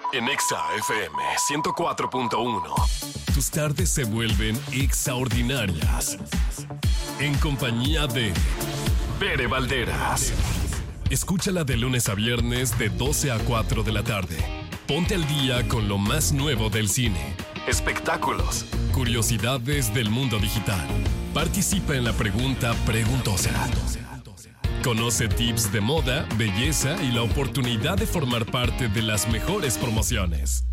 En Exa FM 104.1. Tus tardes se vuelven extraordinarias. En compañía de Bere Valderas. Escúchala de lunes a viernes de 12 a 4 de la tarde. Ponte al día con lo más nuevo del cine, espectáculos, curiosidades del mundo digital. Participa en la pregunta preguntosa. Conoce tips de moda, belleza y la oportunidad de formar parte de las mejores promociones.